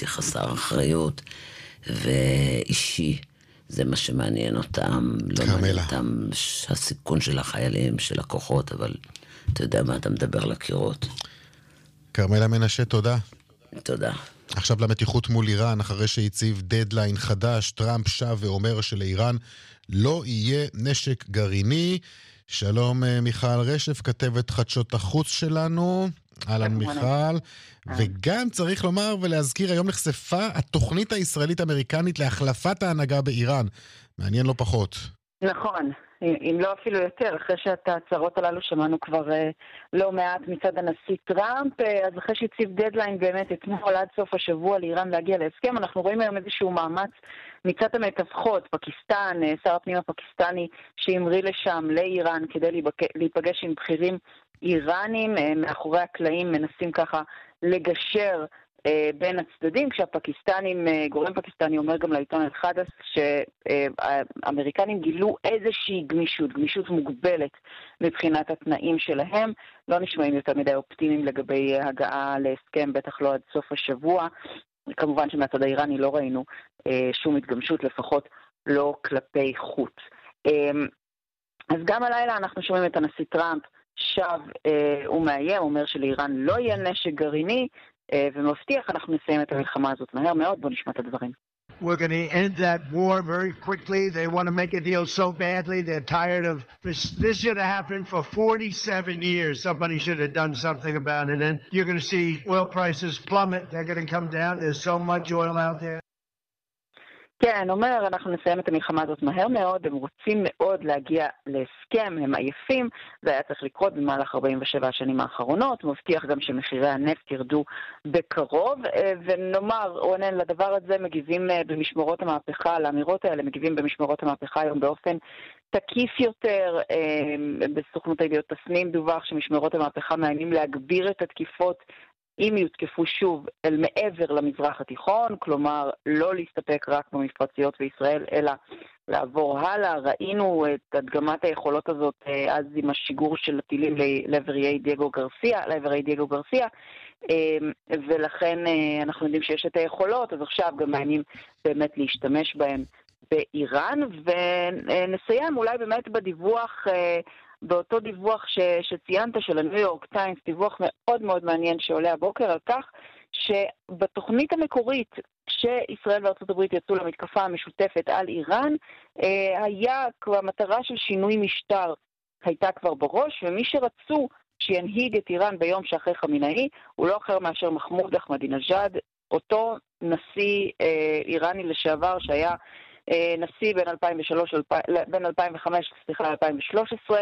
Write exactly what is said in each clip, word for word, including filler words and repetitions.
פוליטי חסר אחריות ואישי. זה מה שמעניין אותם, לא מעניין אותם הסיכון של החיילים, של הכוחות, אבל אתה יודע מה, אתה מדבר לקירות. קרמלה מנשה, תודה. תודה. עכשיו למתיחות מול איראן, אחרי שהציב דדליין חדש, טראמפ שב ואומר שלאיראן לא יהיה נשק גרעיני. שלום מיכל רשף, כתבת חדשות החוץ שלנו. אהלן מיכל. וגם צריך לומר ולהזכיר, היום נחשפה התוכנית הישראלית-אמריקנית להחלפת ההנהגה באיראן. מעניין לא פחות. נכון, אם לא אפילו יותר, אחרי שאת ההצהרות הללו שמענו כבר אה, לא מעט מצד הנשיא טראמפ, אה, אז אחרי שהציב דדליין באמת אתמול עד סוף השבוע לאיראן להגיע להסכם, אנחנו רואים היום איזשהו מאמץ מצד המתווכות, פקיסטן, אה, שר הפנים הפקיסטני שהמריא לשם לאיראן כדי להיפגש עם בכירים איראנים, אה, מאחורי הקלעים מנסים ככה לגשר בין הצדדים, כשהפקיסטנים, גורם פקיסטני אומר גם לעיתון אל-חדס שהאמריקנים גילו איזושהי גמישות, גמישות מוגבלת מבחינת התנאים שלהם, לא נשמעים יותר מדי אופטימיים לגבי הגעה להסכם, בטח לא עד סוף השבוע. כמובן שמהצד האיראני לא ראינו שום התגמשות, לפחות לא כלפי חוץ. אז גם הלילה אנחנו שומעים את הנשיא טראמפ שב ומאיים, אומר שלאיראן לא יהיה נשק גרעיני, ומבטיח אנחנו נסיים את המלחמה הזאת מהר מאוד. בוא נשמע את הדברים. We're going to end that war very quickly. They want to make a deal so badly. They're tired of this. This should have happened for forty-seven years. Somebody should have done something about it. And you're going to see oil prices plummet. They're going to come down. There's so much oil out there. כן, אומר, אנחנו נסיים את המלחמה הזאת מהר מאוד, הם רוצים מאוד להגיע להסכם, הם עייפים, זה היה צריך לקרות במהלך ארבעים ושבע השנים האחרונות, מבטיח גם שמחירי הנפט ירדו בקרוב, ונאמר, עונן, לדבר הזה מגיבים במשמרות המהפכה, לאמירות האלה מגיבים במשמרות המהפכה היום באופן תקיף יותר, בסוכנות הידיעות תסנים דווח שמשמרות המהפכה מאיימים להגביר את התקיפות, אם יותקפו שוב אל מעבר למזרח התיכון, כלומר לא להסתפק רק במפרציות בישראל, אלא לעבור הלאה. ראינו את הדגמת היכולות הזאת אז עם השיגור של הטילים לעבר איי דייגו גרסיה, לעבר איי דייגו גרסיה, ולכן אנחנו יודעים שיש את היכולות, אז עכשיו גם מעניינים באמת להשתמש בהם באיראן, ונסיים אולי באמת בדיווח באותו דיווח ש, שציינת של הניו יורק טיימס, דיווח מאוד מאוד מעניין שעולה הבוקר על כך שבתוכנית המקורית שישראל וארצות הברית יצאו למתקפה המשותפת על איראן, היה כבר מטרה של שינוי משטר הייתה כבר בראש, ומי שרצו שינהיג את איראן ביום שאחרי חמינאי הוא לא אחר מאשר מחמוד אחמדינג'אד, אותו נשיא איראני לשעבר שהיה נשיא בין אלפיים ושלוש, בין אלפיים וחמש, סליחה, אלפיים ושלוש עשרה,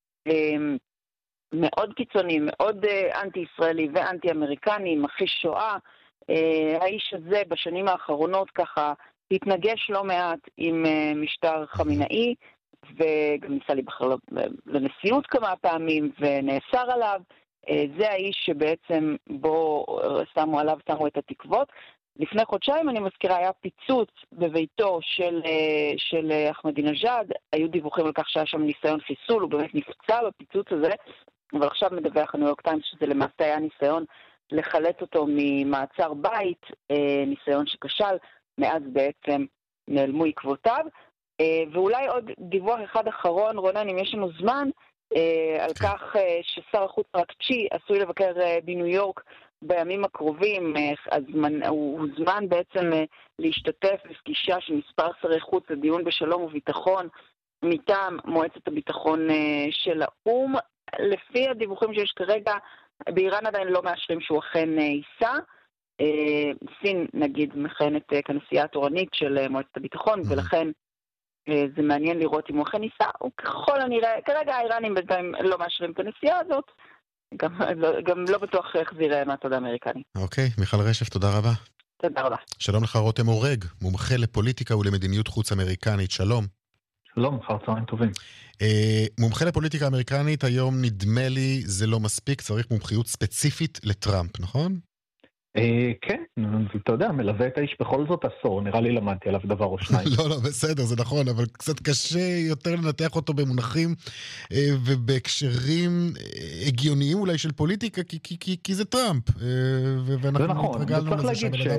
מאוד קיצוני, מאוד אנטי-ישראלי ואנטי-אמריקני, מכחיש שואה. האיש הזה בשנים האחרונות ככה התנגש לא מעט עם משטר חמינאי, וגם ניסה להיבחר לנשיאות כמה פעמים ונאסר עליו. זה האיש שבעצם בו שמו עליו, שמו את התקוות. לפני חודשיים, אני מזכירה, היה פיצוץ בביתו של, של אחמדינג'אד, היו דיווחים על כך שהיה שם ניסיון חיסול, הוא באמת נפצע בפיצוץ הזה, אבל עכשיו מדווח הניו יורק טיימס שזה למעשה היה ניסיון לחלט אותו ממעצר בית, ניסיון שכשל, מאז בעצם נעלמו עקבותיו, ואולי עוד דיווח אחד אחרון, רונן, אם יש לנו זמן, על כך ששר החוץ רקצ'י עשוי לבקר בניו יורק, בימים הקרובים, אז הוא הוזמן בעצם להשתתף בפגישה של מספר שרי חוץ לדיון בשלום וביטחון מטעם מועצת הביטחון של האו"ם. לפי הדיווחים שיש כרגע, באיראן עדיין לא מאשרים שהוא אכן ייסע. סין, נגיד, מכהנת כנשיאה התורנית של מועצת הביטחון, ולכן זה מעניין לראות אם הוא אכן ייסע. וככל הנראה, כרגע האיראנים בינתיים לא מאשרים את הנסיעה הזאת, גם, גם לא בטוח איך זה יראה מהצד האמריקני. אוקיי, מיכל רשף, תודה רבה. תודה רבה. שלום לך רותם אורג, מומחה לפוליטיקה ולמדיניות חוץ אמריקנית, שלום. שלום, אחר צהריים טובים. אה, מומחה לפוליטיקה אמריקנית, היום נדמה לי זה לא מספיק, צריך מומחיות ספציפית לטראמפ, נכון? כן, אתה יודע, מלווה את האיש בכל זאת עשור, נראה לי למדתי עליו דבר או שניים. לא, לא, בסדר, זה נכון, אבל קצת קשה יותר לנתח אותו במונחים ובהקשרים הגיוניים אולי של פוליטיקה, כי זה טראמפ, ואנחנו התרגלנו לזה שהבן אדם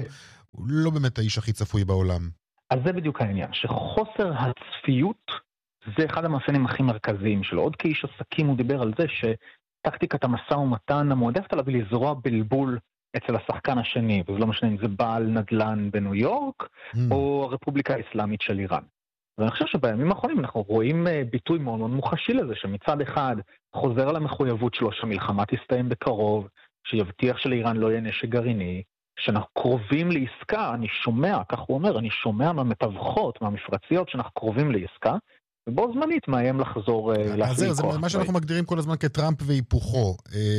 הוא לא באמת האיש הכי צפוי בעולם. אז זה בדיוק העניין, שחוסר הצפיות זה אחד המאפיינים הכי מרכזיים שלו. עוד כאיש עסקים הוא דיבר על זה שטקטיקת המשא ומתן המועדפת עליו היא לזרוע בלבול אצל השחקן השני, וזה לא משנה אם זה בעל נדל"ן בניו יורק, mm. או הרפובליקה האסלאמית של איראן. ואני חושב שבימים האחרונים אנחנו רואים ביטוי מאוד מאוד מוחשי לזה, שמצד אחד חוזר על המחויבות שלו שהמלחמה תסתיים בקרוב, שיבטיח שלאיראן לא יהיה נשק גרעיני, שאנחנו קרובים לעסקה, אני שומע, כך הוא אומר, אני שומע מהמתווכות, מהמפרציות, שאנחנו קרובים לעסקה, ובו זמנית מאיים לחזור להפעיל כוח. זה מה שאנחנו מגדירים כל הזמן כטראמפ והיפוכו.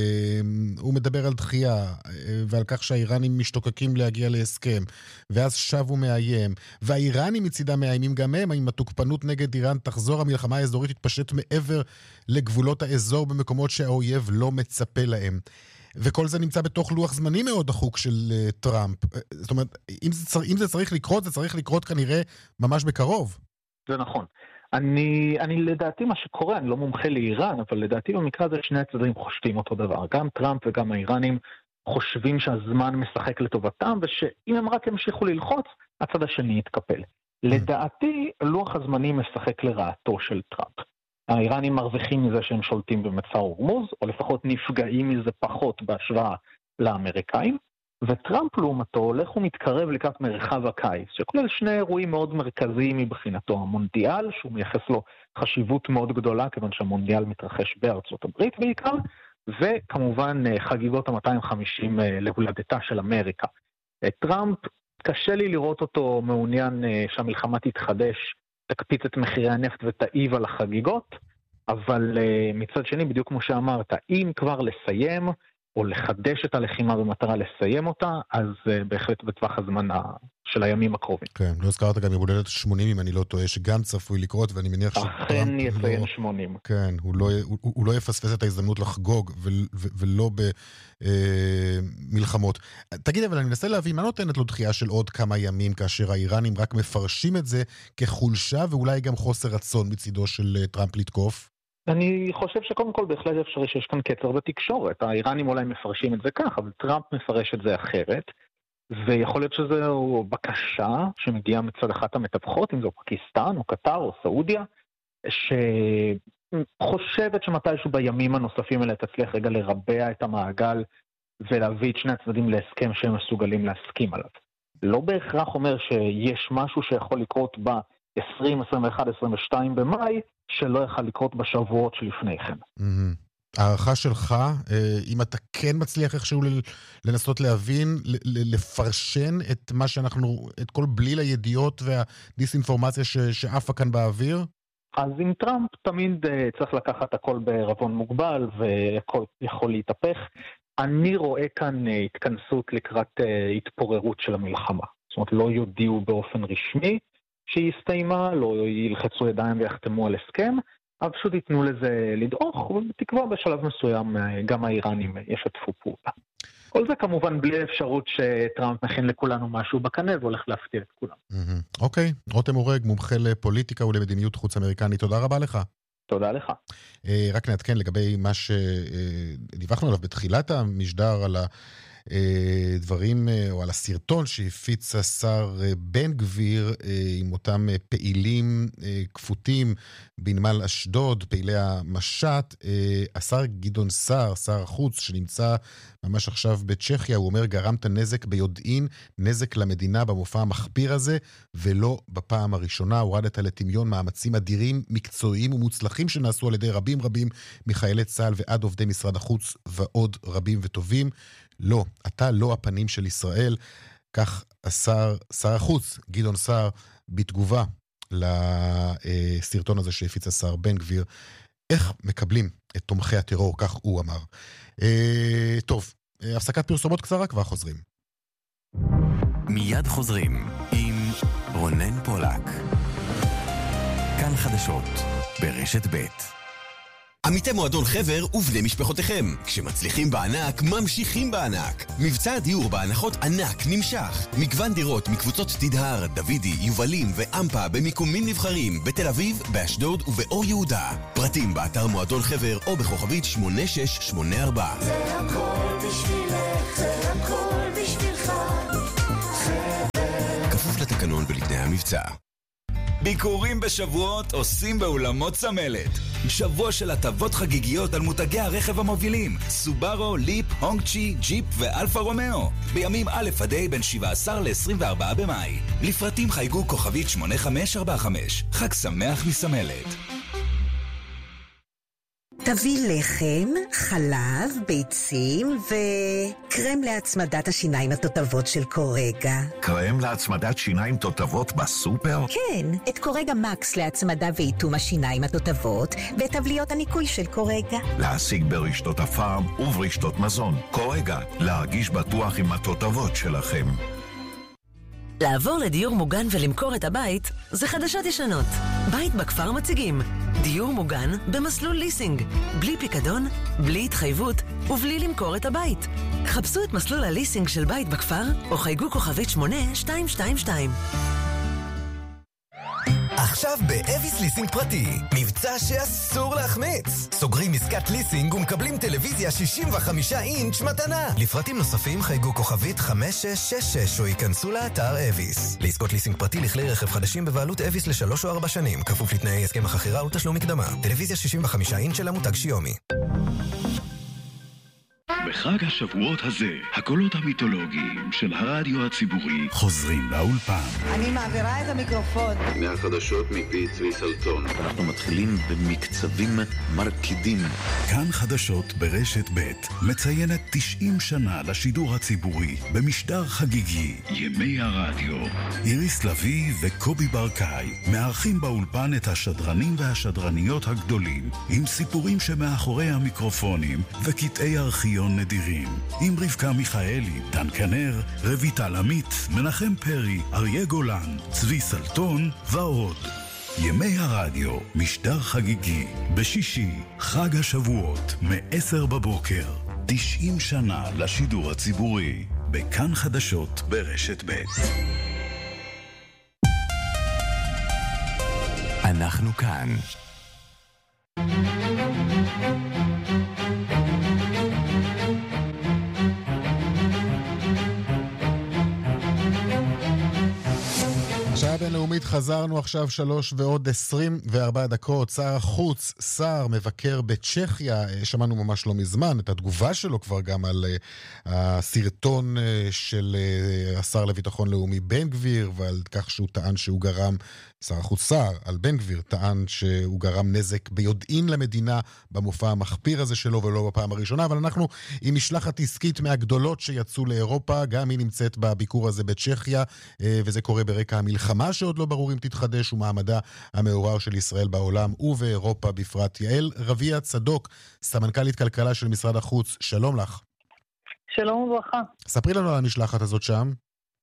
הוא מדבר על דחייה, ועל כך שהאיראנים משתוקקים להגיע להסכם, ואז שב הוא מאיים, והאיראנים מצידם מאיימים גם הם, אם התוקפנות נגד איראן תחזור, המלחמה האזורית תתפשט מעבר לגבולות האזור, במקומות שהאויב לא מצפה להם. וכל זה נמצא בתוך לוח זמני מאוד דחוק של טראמפ. זאת אומרת, אם זה, אם זה צריך לקרות, זה צריך לקרות כנראה ממש בקרוב. זה נכון. אני, אני לדעתי מה שקורה, אני לא מומחה לאיראן, אבל לדעתי במקרה הזה שני הצדדים חושבים אותו דבר. גם טראמפ וגם האיראנים חושבים שהזמן משחק לטובתם, ושאם הם רק המשיכו ללחוץ, הצד השני יתקפל. לדעתי, לוח הזמנים משחק לרעתו של טראמפ. האיראנים מרוויחים מזה שהם שולטים במצר הורמוז, או לפחות נפגעים מזה פחות בהשוואה לאמריקאים, וטראמפ לעומתו הולך ומתקרב לקראת מרחב הקיץ, שכולל שני אירועים מאוד מרכזיים מבחינתו, המונדיאל, שהוא מייחס לו חשיבות מאוד גדולה, כיוון שהמונדיאל מתרחש בארצות הברית בעיקר, וכמובן חגיגות ה-מאתיים וחמישים להולדתה של אמריקה. טראמפ, קשה לי לראות אותו מעוניין שהמלחמה תתחדש, תקפיץ את מחירי הנפט ותעיב על החגיגות, אבל מצד שני, בדיוק כמו שאמרת, אם כבר לסיים, או לחדש את הלחימה במטרה לסיים אותה, אז בהחלט בטווח הזמן של הימים הקרובים. כן, לא הזכרת גם יום הולדת שמונים, אם אני לא טועה, שגם צפוי לקרות, ואני מניח אכן יציין שמונים. כן, הוא לא, הוא, הוא לא יפספס את ההזדמנות לחגוג, ו, ו, ולא במלחמות. תגיד, אבל אני מנסה להבין, מה נותנת לו דחייה של עוד כמה ימים, כאשר האיראנים רק מפרשים את זה כחולשה, ואולי גם חוסר רצון מצידו של טראמפ לתקוף? אני חושב שקודם כל בהחלט אפשרי שיש כאן קצר בתקשורת. האיראנים אולי מפרשים את זה כך, אבל טראמפ מפרש את זה אחרת, ויכול להיות שזו בקשה שמגיעה מצד אחת המתווכות, אם זו פקיסטן או קטר או סעודיה, שחושבת שמתישהו בימים הנוספים האלה תצליח רגע לרבע את המעגל ולהביא את שני הצדדים להסכם שהם מסוגלים להסכים עליו. לא בהכרח אומר שיש משהו שיכול לקרות ב-עשרים, עשרים ואחת, עשרים ושתיים במאי, שלא יכל לקרות בשבועות שלפני כן. הערכה שלך, אם אתה כן מצליח איכשהו לנסות להבין, לפרשן את מה שאנחנו, את כל בליל הידיעות והדיסאינפורמציה שעפה כאן באוויר? אז עם טראמפ תמיד צריך לקחת הכל בערבון מוגבל, והכל יכול להתהפך. אני רואה כאן התכנסות לקראת התפוררות של המלחמה. זאת אומרת, לא יודיעו באופן רשמי שהיא הסתיימה, לא ילחצו ידיים ויחתמו על הסכם, אבל פשוט ייתנו לזה לדעוך, ובתקווה בשלב מסוים גם האיראנים ישתפו פעולה. כל זה כמובן בלי אפשרות שטראמפ מכין לכולנו משהו בקנה והולך להפתיע את כולם. אוקיי, רותם אורג, מומחה לפוליטיקה ולמדיניות חוץ אמריקנית, תודה רבה לך. תודה לך. רק נעדכן לגבי מה שדיווחנו עליו בתחילת המשדר על ה... דברים, או על הסרטון שהפיץ השר בן גביר עם אותם פעילים כפותים בנמל אשדוד, פעילי המשט. השר גדעון סער, שר החוץ, שנמצא ממש עכשיו בצ'כיה, הוא אומר, גרמת נזק ביודעין, נזק למדינה במופע המחפיר הזה, ולא בפעם הראשונה. הורדת לטמיון מאמצים אדירים, מקצועיים ומוצלחים שנעשו על ידי רבים רבים מחיילי צה"ל ועד עובדי משרד החוץ ועוד רבים וטובים. לא, אתה לא הפנים של ישראל, כך השר, שר החוץ, גדעון סער, בתגובה לסרטון הזה שהפיץ השר בן גביר, איך מקבלים את תומכי הטרור, כך הוא אמר. אה, טוב, הפסקת פרסומות קצרה, כבר חוזרים. מיד חוזרים עם רונן פולק. כאן חדשות, ברשת ב'. עמיתי מועדון חבר ובני משפחותיכם. כשמצליחים בענק, ממשיכים בענק. מבצע הדיור בהנחות ענק נמשך. מגוון דירות מקבוצות תדהר, דוידי, יובלים ואמפה במיקומים נבחרים בתל אביב, באשדוד ובאור יהודה. פרטים באתר מועדון חבר או בכוכבית שמונה שש שמונה ארבע. זה הכל בשבילך, זה הכל בשבילך. חבר המבצע. ביקורים בשבועות עושים באולמות צמלת. שבוע של הטבות חגיגיות על מותגי הרכב המובילים, סובארו, ליפ, הונגצ'י, ג'יפ ואלפה רומאו. בימים א' עד ה' בין שבעה עשר ל-עשרים וארבעה במאי. לפרטים חייגו כוכבית שמונה חמש ארבע חמש. חג שמח מסמלת. תביא לחם, חלב, ביצים וקרם להצמדת השיניים התותבות של קורגה. קרם להצמדת שיניים תותבות בסופר? כן, את קורגה מקס להצמדה ואיתום השיניים התותבות ואת תבליות הניקוי של קורגה. להשיג ברשתות הפארם וברשתות מזון. קורגה, להרגיש בטוח עם התותבות שלכם. לעבור לדיור מוגן ולמכור את הבית זה חדשות ישנות. בית בכפר מציגים דיור מוגן במסלול ליסינג, בלי פיקדון, בלי התחייבות ובלי למכור את הבית. חפשו את מסלול הליסינג של בית בכפר או חייגו כוכבית שמונה שתיים שתיים שתיים. עכשיו באביס ליסינג פרטי, מבצע שאסור להחמיץ. סוגרים עסקת ליסינג ומקבלים טלוויזיה שישים וחמישה אינץ' מתנה. לפרטים נוספים חייגו כוכבית חמש שש שש שש או ייכנסו לאתר אביס. לעסקות ליסינג פרטי לכלי רכב חדשים בבעלות אביס לשלוש או ארבע שנים, כפוף לתנאי הסכם החכירה ותשלום מקדמה. טלוויזיה שישים וחמישה אינץ' של המותג שיומי. בחג השבועות הזה, הקולות המיתולוגיים של הרדיו הציבורי חוזרים לאולפן. אני מעבירה את המיקרופון. מהחדשות מפי צבי סלטון. אנחנו מתחילים במקצבים מרקידים. כאן חדשות ברשת ב' מציינת תשעים שנה לשידור הציבורי במשדר חגיגי. ימי הרדיו. איריס לוי וקובי ברקאי מארחים באולפן את השדרנים והשדרניות הגדולים עם סיפורים שמאחורי המיקרופונים וקטעי ארכיון נדירים, עם רבקה מיכאלי, דן כנר, רויטל עמית, מנחם פרי, אריה גולן, צבי סלטון ועוד. ימי הרדיו, משדר חגיגי, בשישי, חג השבועות, מ-עשר בבוקר. תשעים שנה לשידור הציבורי, בכאן חדשות ברשת ב'. אנחנו כאן. שעה בינלאומית, חזרנו עכשיו שלוש ועוד עשרים וארבע דקות. שר החוץ, שר מבקר בצ'כיה, שמענו ממש לא מזמן את התגובה שלו כבר גם על הסרטון של השר לביטחון לאומי בן גביר, ועל כך שהוא טען שהוא גרם, שר החוץ שר על בן גביר, טען שהוא גרם נזק ביודעין למדינה במופע המחפיר הזה שלו ולא בפעם הראשונה. אבל אנחנו עם משלחת עסקית מהגדולות שיצאו לאירופה, גם היא נמצאת בביקור הזה בצ'כיה, וזה קורה ברקע המלחמה שעוד לא ברור אם תתחדש ומעמדה המעורר של ישראל בעולם ובאירופה בפרט. יעל רביע צדוק, סמנכ"לית כלכלה של משרד החוץ, שלום לך. שלום וברכה. ספרי לנו על המשלחת הזאת שם.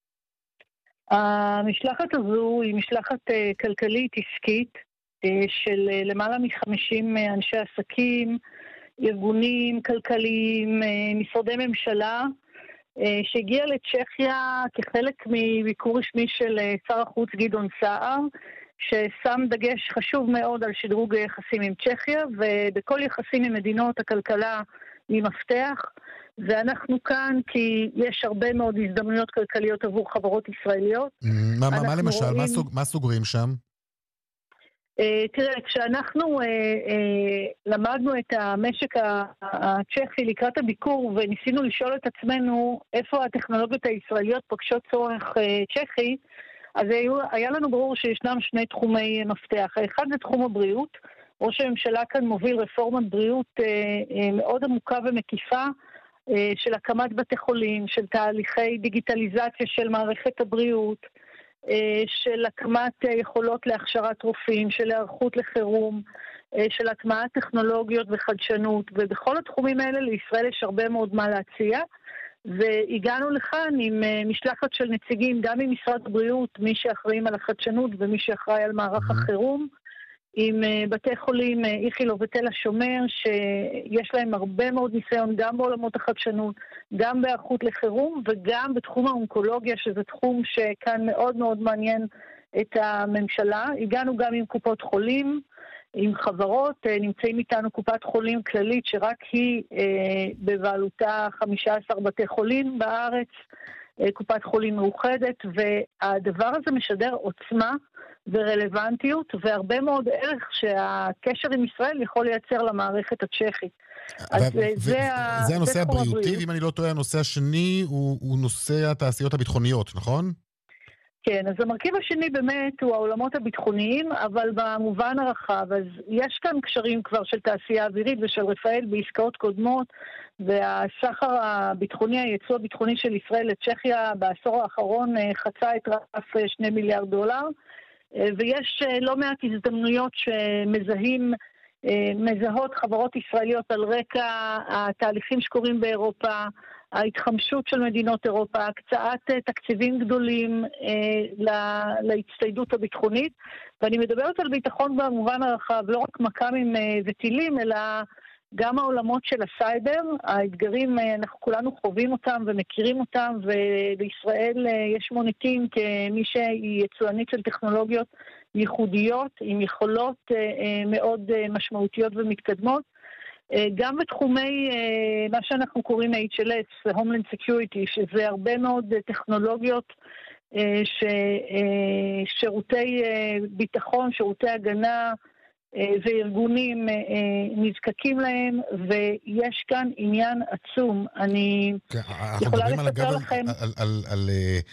המשלחת הזו היא משלחת כלכלית עסקית של למעלה מ-חמישים אנשי עסקים, ארגונים כלכליים, משרדי ממשלה, שהגיע לצ'כיה כחלק מביקור רשמי של שר החוץ גדעון סער, ששם דגש חשוב מאוד על שדרוג יחסים עם צ'כיה, ובכל יחסים עם מדינות הכלכלה היא מפתח, ואנחנו כאן כי יש הרבה מאוד הזדמנויות כלכליות עבור חברות ישראליות. מה, מה למשל? רואים... מה, סוג, מה סוגרים שם? Uh, תראה, כשאנחנו uh, uh, למדנו את המשק הצ'כי לקראת הביקור וניסינו לשאול את עצמנו איפה הטכנולוגיות הישראליות פוגשות צורך uh, צ'כי, אז היו, היה לנו ברור שישנם שני תחומי מפתח. האחד זה תחום הבריאות. ראש הממשלה כאן מוביל רפורמת בריאות uh, uh, מאוד עמוקה ומקיפה, uh, של הקמת בתי חולים, של תהליכי דיגיטליזציה של מערכת הבריאות, של הקמת יכולות להכשרת רופאים, של הערכות לחירום, של הטמעת טכנולוגיות וחדשנות, ובכל התחומים האלה לישראל יש הרבה מאוד מה להציע, והגענו לכאן עם משלחת של נציגים, גם ממשרד הבריאות, מי שאחראים על החדשנות ומי שאחראי על מערך החירום, עם בתי חולים איכילוב ותל השומר, שיש להם הרבה מאוד ניסיון גם בעולמות החדשנות, גם בהיערכות לחירום, וגם בתחום האונקולוגיה, שזה תחום שכאן מאוד מאוד מעניין את הממשלה. הגענו גם עם קופות חולים, עם חברות, נמצאים איתנו קופת חולים כללית, שרק היא בבעלותה חמישה עשר בתי חולים בארץ, קופת חולים מאוחדת, והדבר הזה משדר עוצמה ורלוונטיות, והרבה מאוד ערך שהקשר עם ישראל יכול לייצר למערכת הצ'כית. זה הנושא הבריאותי, ואם אני לא טועה, הנושא השני הוא נושא התעשיות הביטחוניות, נכון? כן, אז המרכיב השני באמת הוא העולמות הביטחוניים, אבל במובן הרחב, אז יש כאן קשרים כבר של תעשייה אווירית ושל רפאל בעסקאות קודמות, והסחר הביטחוני, הייצוא הביטחוני של ישראל לצ'כיה בעשור האחרון חצה את רף שני מיליארד דולר, ויש לא מעט הזדמנויות שמזהים, מזהות חברות ישראליות על רקע התהליכים שקורים באירופה, ההתחמשות של מדינות אירופה, הקצאת תקציבים גדולים אה, להצטיידות הביטחונית, ואני מדברת על ביטחון במובן הרחב, לא רק מקמים אה, וטילים, אלא גם העולמות של הסייבר, האתגרים, אה, אנחנו כולנו חווים אותם ומכירים אותם, ובישראל אה, יש מוניטין כמי שהיא יצואנית של טכנולוגיות ייחודיות, עם יכולות אה, אה, מאוד אה, משמעותיות ומתקדמות, גם בתחומי מה שאנחנו קוראים H L S, Homeland Security, שזה הרבה מאוד טכנולוגיות ששירותי ביטחון, שירותי הגנה וארגונים נזקקים להם, ויש כאן עניין עצום. אני יכולה לספר לכם... על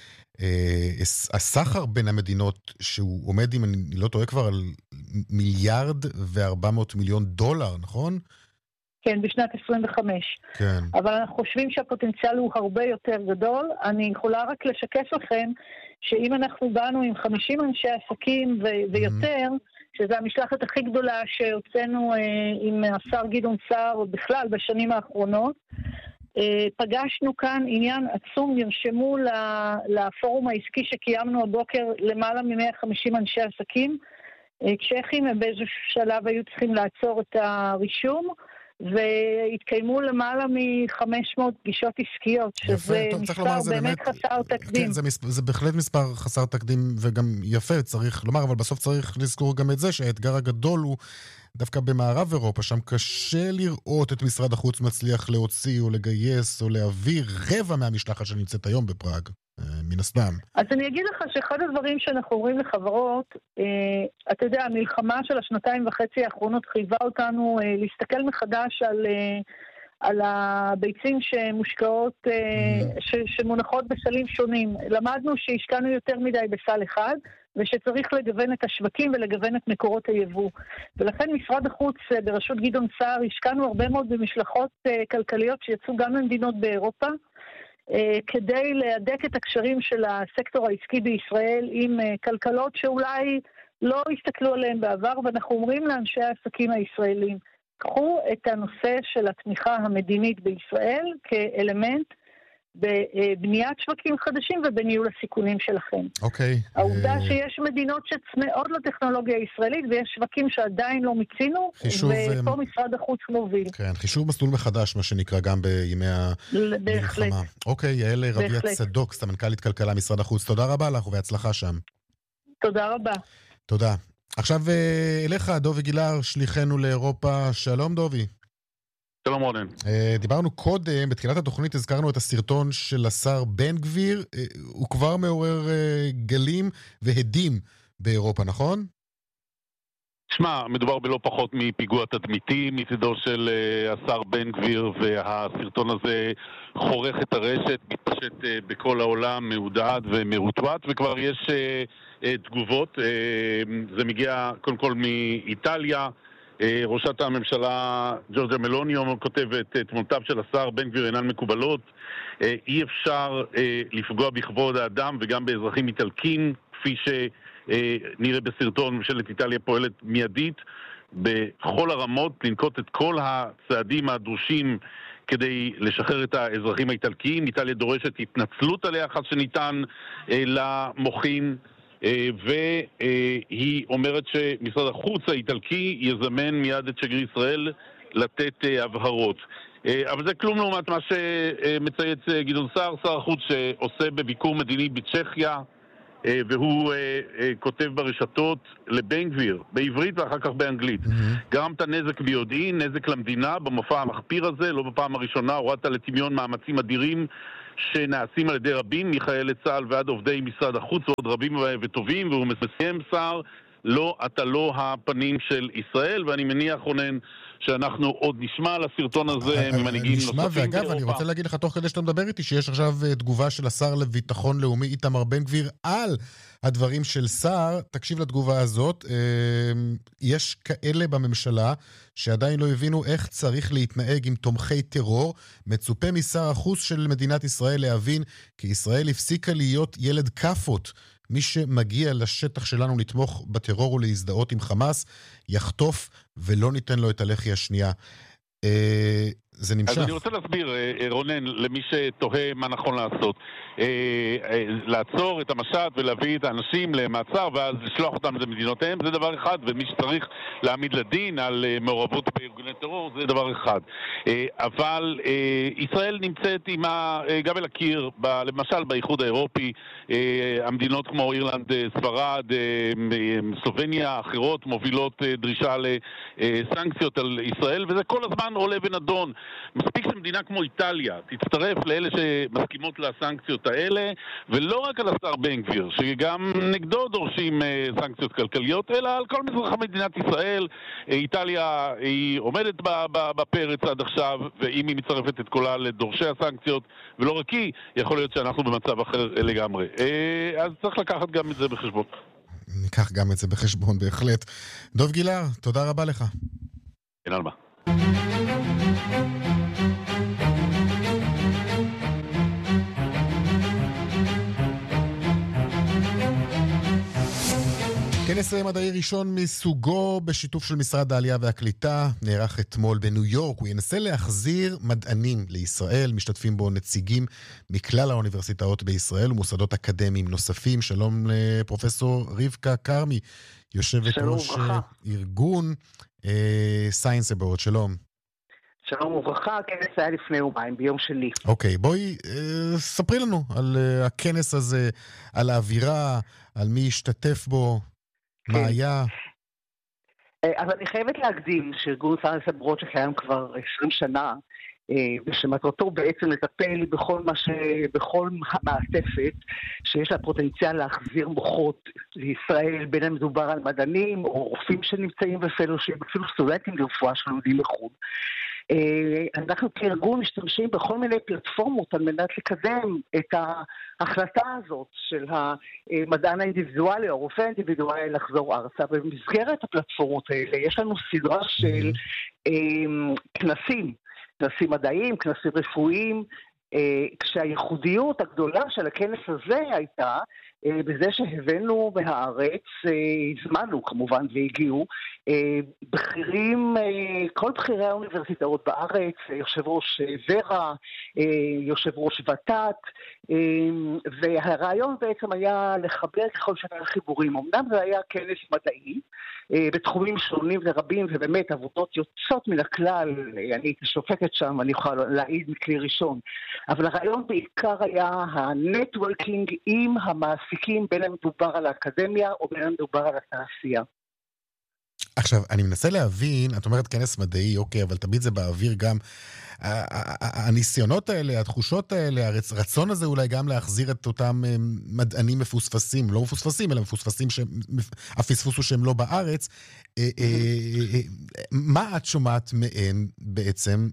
הסחר בין המדינות, שהוא עומד, אם אני לא טועה, כבר על מיליארד וארבע מאות מיליון דולר, נכון? כן, בשנת עשרים וחמש. כן. אבל אנחנו חושבים שהפוטנציאל הוא הרבה יותר גדול. אני יכולה רק לשקף לכם שאם אנחנו באנו עם חמישים אנשי עסקים ו- ויותר, שזו המשלחת הכי גדולה שהוצאנו אה, עם השר גדעון סער בכלל בשנים האחרונות, אה, פגשנו כאן עניין עצום, נרשמו לפורום העסקי שקיימנו הבוקר למעלה מ-מאה וחמישים אנשי עסקים, אה, צ'כים הם באיזשהו שלב היו צריכים לעצור את הרישום, והתקיימו למעלה מ-חמש מאות פגישות עסקיות, שזה טוב, מספר לומר, באמת באמת, חסר תקדים. כן, זה, מספר, זה בהחלט מספר חסר תקדים וגם יפה, צריך לומר, אבל בסוף צריך לזכור גם את זה שהאתגר הגדול הוא דווקא במערב אירופה, שם קשה לראות את משרד החוץ מצליח להוציא או לגייס או להעביר רבע מהמשלחת שנמצאת היום בפראג. מן הסתם. אז אני אגיד לך שאחד הדברים שאנחנו אומרים לחברות, אה, אתה יודע, המלחמה של השנתיים וחצי האחרונות חייבה אותנו אה, להסתכל מחדש על, אה, על הביצים שמושקעות, אה, mm-hmm. ש, שמונחות בסלים שונים. למדנו שהשקענו יותר מדי בסל אחד, ושצריך לגוון את השווקים ולגוון את מקורות היבוא. ולכן משרד החוץ אה, בראשות גדעון סער השקענו הרבה מאוד במשלחות אה, כלכליות שיצאו גם למדינות באירופה, כדי להדק את הקשרים של הסקטור העסקי בישראל עם כלכלות שאולי לא הסתכלו עליהן בעבר, ואנחנו אומרים לאנשי העסקים הישראלים, קחו את הנושא של התמיכה המדינית בישראל כאלמנט בבניית שווקים חדשים ובניהול הסיכונים שלכם. אוקיי. העובדה שיש מדינות שצמאות לטכנולוגיה הישראלית ויש שווקים שעדיין לא מיצינו, ופה משרד החוץ מוביל. כן, חישוב מסלול מחדש, מה שנקרא גם בימי המלחמה. אוקיי, יעל רביע צדוק, סמנכ"לית כלכלה משרד החוץ, תודה רבה לך ובהצלחה שם. תודה רבה. תודה. עכשיו אליך, דובי גילר, שליחנו לאירופה. שלום דובי. שלום רונן. דיברנו קודם, בתחילת התוכנית הזכרנו את הסרטון של השר בן גביר, הוא כבר מעורר גלים והדים באירופה, נכון? שמע, מדובר בלא פחות מפיגוע תדמיתי מצידו של השר בן גביר, והסרטון הזה חורך את הרשת, מתפשט בכל העולם, מעודד ומרוטוט, וכבר יש תגובות. זה מגיע קודם כל מאיטליה, ראשת הממשלה ג'ורג'ה מלוני כותבת, תמונותיו של השר בן גביר אינן מקובלות, אי אפשר לפגוע בכבוד האדם וגם באזרחים איטלקים, כפי שנראה בסרטון. ממשלת איטליה פועלת מיידית בכל הרמות לנקוט את כל הצעדים הדרושים כדי לשחרר את האזרחים האיטלקיים. איטליה דורשת התנצלות עליה אחת שניתן למוחים, והיא אומרת שמשרד החוץ האיטלקי יזמן מיד את שגריר ישראל לתת הבהרות. אבל זה כלום לעומת מה שמצייץ גדעון סער, שר החוץ שעושה בביקור מדיני בצ'כיה, והוא כותב ברשתות לבן גביר, בעברית ואחר כך באנגלית. גרמת נזק ביודעין, נזק למדינה במופע המחפיר הזה, לא בפעם הראשונה, הורדת לטמיון מאמצים אדירים שנעשים על ידי רבים, מחיילי צה"ל ועד עובדי משרד החוץ ועוד רבים וטובים, והוא מסיים שר, לא, אתה לא הפנים של ישראל, ואני מניח רונן שאנחנו עוד נשמע על הסרטון הזה ממנהיגים נוספים באירופה. נשמע, ואגב, אני רוצה להגיד לך תוך כדי שאתה מדבר איתי, שיש עכשיו תגובה של השר לביטחון לאומי איתמר בן גביר על הדברים של שר. תקשיב לתגובה הזאת. יש כאלה בממשלה שעדיין לא הבינו איך צריך להתנהג עם תומכי טרור. מצופה משר החוץ של מדינת ישראל להבין כי ישראל הפסיקה להיות ילד כפות. מי שמגיע לשטח שלנו לתמוך בטרור ולהזדהות עם חמאס, יחטוף ולא ניתן לו את הלחי השנייה. זה נמשך. אז אני רוצה להסביר, רונן, למי שתוהה מה נכון לעשות. לעצור את המשט ולהביא את האנשים למעצר ואז לשלוח אותם למדינותיהם, זה דבר אחד, ומי שצריך להעמיד לדין על מעורבות בארגוני טרור, זה דבר אחד. אבל ישראל נמצאת עם גם אל הקיר, למשל באיחוד האירופי, המדינות כמו אירלנד, ספרד, סלובניה, אחרות מובילות דרישה לסנקציות על ישראל, וזה כל הזמן עולה ונדון. מספיק שמדינה כמו איטליה תצטרף לאלה שמסכימות לסנקציות האלה, ולא רק על השר בן גביר, שגם נגדו דורשים סנקציות כלכליות, אלא על כל מזרח מדינת ישראל. איטליה היא עומדת בפרץ עד עכשיו, ואם היא מצטרפת את כולה לדורשי הסנקציות, ולא רק היא, יכול להיות שאנחנו במצב אחר לגמרי. אז צריך לקחת גם את זה בחשבון. ניקח גם את זה בחשבון, בהחלט. דוב גילר, תודה רבה לך. אין על מה. כנס מדעי ראשון מסוגו בשיתוף של משרד העלייה והקליטה נערך אתמול בניו יורק. הוא ינסה להחזיר מדענים לישראל, משתתפים בו נציגים מכלל האוניברסיטאות בישראל ומוסדות אקדמיים נוספים. שלום לפרופסור רבקה כרמי, יושבת ראש ארגון Science Abroad. שלום. שלום וברכה, הכנס היה לפני יומיים, ביום שני. אוקיי, בואי, אה, ספרי לנו על אה, הכנס הזה, על האווירה, על מי השתתף בו, כן. מה היה. אה, אבל אני חייבת להקדים שארגון Science Abroad שקיים כבר עשרים שנה, אה, ושמטרתו בעצם לטפל בכל מה ש... בכל המעטפת שיש לה פוטנציאל להחזיר מוחות לישראל, בין אם מדובר על מדענים או רופאים שנמצאים בפלושיפ, אפילו סטודנטים לרפואה שלומדים בחו"ל. אנחנו כארגון משתמשים בכל מיני פלטפורמות על מנת לקדם את ההחלטה הזאת של המדען האינדיבידואלי או הרופא האינדיבידואלי לחזור ארצה. במסגרת הפלטפורמות האלה יש לנו סדרה של כנסים, כנסים מדעיים, כנסים רפואיים, כשהייחודיות הגדולה של הכנס הזה הייתה בזה שהבאנו מהארץ, הזמנו כמובן והגיעו, בכירים, כל בכירי האוניברסיטאות בארץ, יושב ראש ורה, יושב ראש ות"ת, והרעיון בעצם היה לחבר ככל שנה לחיבורים. אמנם זה היה כנס מדעי, בתחומים שונים ורבים, ובאמת עבודות יוצאות מן הכלל, אני הייתי שופטת שם, אני יכולה להעיד מכלי ראשון, אבל הרעיון בעיקר היה הנטוורקינג עם המעסיקים, בין אם מדובר על האקדמיה או בין אם מדובר על התעשייה. עכשיו, אני מנסה להבין, את אומרת כנס מדעי, אוקיי, אבל תמיד זה באוויר גם, הניסיונות האלה, התחושות האלה, הרצון הזה אולי גם להחזיר את אותם מדענים מפוספסים, לא מפוספסים, אלא מפוספסים, הפספוס הוא שהם לא בארץ. מה את שומעת מהן בעצם?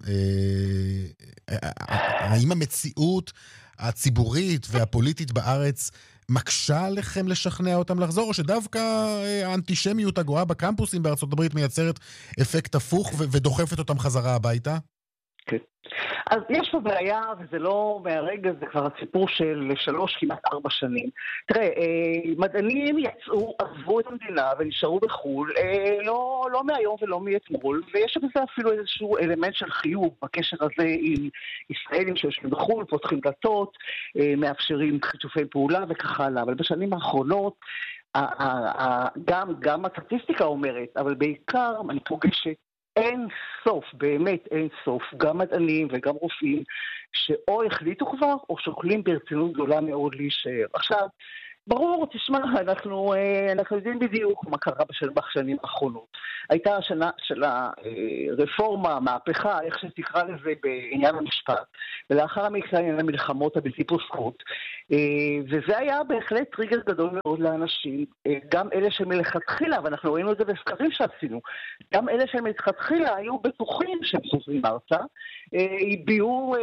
האם המציאות הציבורית והפוליטית בארץ מקשה עליכם לשכנע אותם לחזור, או שדווקא האנטישמיות הגואה בקמפוסים בארצות הברית מייצרת אפקט הפוך ודוחפת אותם חזרה הביתה? כן. אז יש פה בעיה, וזה לא מהרגע, זה כבר הסיפור של שלוש, כמעט ארבע שנים. תראה, מדענים יצאו, עזבו את המדינה ונשארו בחול, לא, לא מהיום ולא מאתמול, ויש בזה אפילו איזשהו אלמנט של חיוב בקשר הזה עם ישראלים שיושבים בחול, פותחים דלתות, מאפשרים חיתופי פעולה וכך הלאה. אבל בשנים האחרונות, גם, גם הסטטיסטיקה אומרת, אבל בעיקר אני פוגשת אין סוף, באמת אין סוף, גם מדענים וגם רופאים, שאו החליטו כבר, או שוקלים ברצינות גדולה מאוד להישאר. עכשיו, ברור, תשמע, אנחנו, אנחנו יודעים בדיוק מה קרה בשנים האחרונות. הייתה השנה של הרפורמה, מהפכה, איך שתקרא לזה בעניין המשפט, ולאחר המקרה עניין המלחמות הבלתי פוסקות, וזה היה בהחלט טריגר גדול מאוד לאנשים, גם אלה שמלכתחילה, ואנחנו ראינו את זה בסקרים שעשינו, גם אלה שמלכתחילה היו בטוחים שהם חוזרים ארצה, הביעו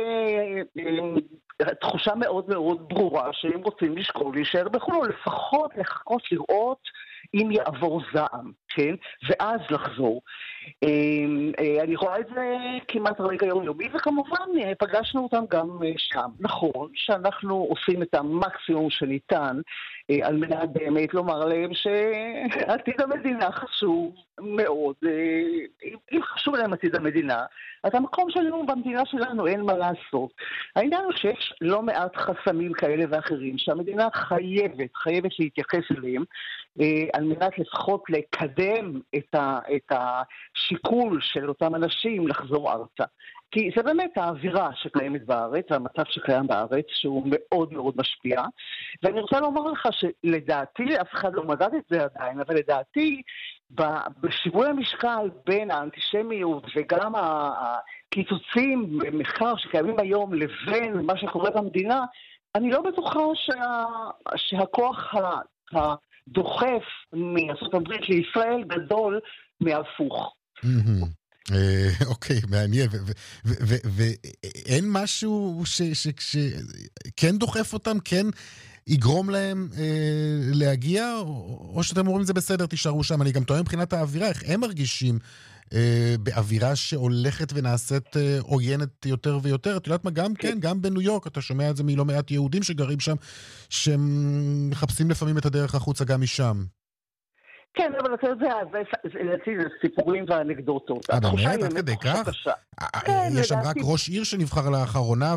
תחושה מאוד מאוד ברורה שהם רוצים לשקול להישאר בחו"ל, או לפחות לחכות לראות אם יעבור זעם, כן? ואז לחזור. אני רואה את זה כמעט רגע יומיומי, וכמובן פגשנו אותם גם שם. נכון שאנחנו עושים את המקסימום שניתן, על מנת באמת לומר להם שעתיד המדינה חשוב מאוד. אם חשוב להם עתיד המדינה, אז המקום שלנו במדינה שלנו אין מה לעשות. העניין הוא שיש לא מעט חסמים כאלה ואחרים, שהמדינה חייבת, חייבת להתייחס אליהם, על מנת לפחות לקדם את, ה, את השיקול של אותם אנשים לחזור ארצה. כי זה באמת האווירה שקיימת בארץ, המצב שקיים בארץ, שהוא מאוד מאוד משפיע. ואני רוצה לומר לך שלדעתי, אף אחד לא מדד את זה עדיין, אבל לדעתי, בשיווי המשקל בין האנטישמיות וגם הקיצוצים במחקר שקיימים היום לבין מה שקורה במדינה, אני לא בטוחה שה, שהכוח הדוחף מארצות הברית לישראל גדול מהפוך. אוקיי, מעניין. ואין משהו שכן דוחף אותם, כן יגרום להם להגיע, או שאתם אומרים זה בסדר, תישארו שם? אני גם טועה מבחינת האווירה, איך הם מרגישים באווירה שהולכת ונעשית עוינת יותר ויותר? את יודעת מה, גם כן, גם בניו יורק, אתה שומע את זה מלא מעט יהודים שגרים שם, שמחפשים לפעמים את הדרך החוצה גם משם. כן, אבל אתה יודע, זה סיפורים ואנקדוטות. אה, באמת? עד כדי כך? יש שם רק ראש עיר שנבחר לאחרונה,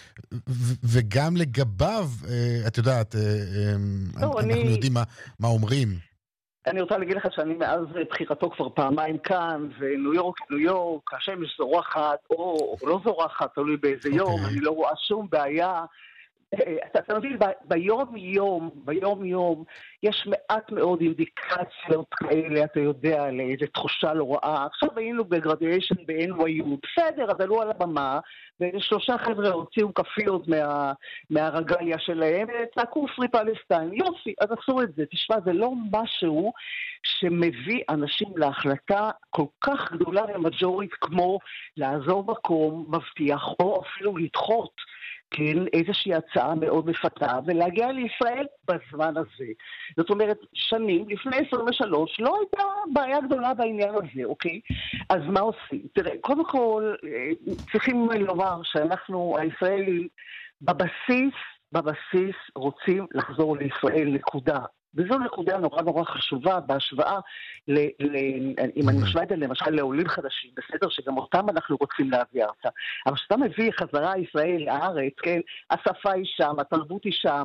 וגם לגביו, את יודעת, אנחנו יודעים מה אומרים. אני רוצה להגיד לך שאני מאז בחירתו כבר פעמיים כאן, וניו יורק, ניו יורק, השמש זורחת, או לא זורחת, תלוי באיזה יום, אני לא רואה שום בעיה. אתה מבין, ביום יום, ביום יום, יש מעט מאוד אינדיקציות כאלה, אתה יודע, לאיזו תחושה לא רעה. עכשיו היינו בגרדיאשן ב-אן וואי יו, בסדר, אז עלו על הבמה, ושלושה חבר'ה הוציאו כפיות מה, מהרגליה שלהם, וצעקו פרי פלסטיין, יופי, אז עשו את זה. תשמע, זה לא משהו שמביא אנשים להחלטה כל כך גדולה למג'ורית, כמו לעזור מקום, מבטיח, או אפילו לדחות, כן, איזושהי הצעה מאוד מפתה, ולהגיע לישראל בזמן הזה. זאת אומרת, שנים, לפני עשרים ושלוש, לא הייתה בעיה גדולה בעניין הזה, אוקיי? אז מה עושים? תראה, קודם כל, צריכים לומר שאנחנו, הישראלים, בבסיס, בבסיס רוצים לחזור לישראל, נקודה. וזו נקודה נורא נורא חשובה בהשוואה, ל, ל, אם אני משווה את זה למשל לעולים חדשים, בסדר שגם אותם אנחנו רוצים להביא ארצה. אבל כשאתה מביא חזרה ישראל לארץ, כן, השפה היא שם, התרבות היא שם,